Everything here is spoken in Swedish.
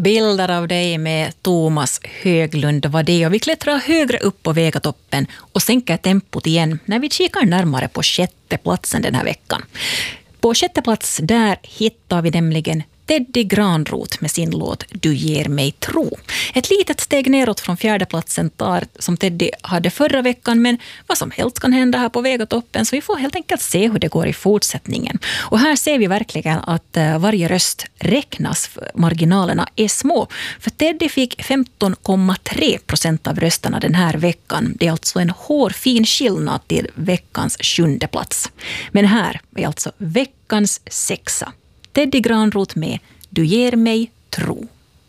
Bilder av dig med Thomas Höglund var det, och vi klättrar högre upp på Vegatoppen och sänker tempot igen när vi kikar närmare på 6:e platsen den här veckan. På 6:e plats där hittar vi nämligen Teddy Granroth med sin låt Du ger mig tro. Ett litet steg neråt från 4:e platsen tar som Teddy hade förra veckan, men vad som helst kan hända här på Vegatoppen, så vi får helt enkelt se hur det går i fortsättningen. Och här ser vi verkligen att varje röst räknas, marginalerna är små. För Teddy fick 15,3% av rösterna den här veckan. Det är alltså en hårfin skillnad till veckans 7:e plats. Men här är alltså veckans 6:a. Teddy Granroth med Du ger mig tro.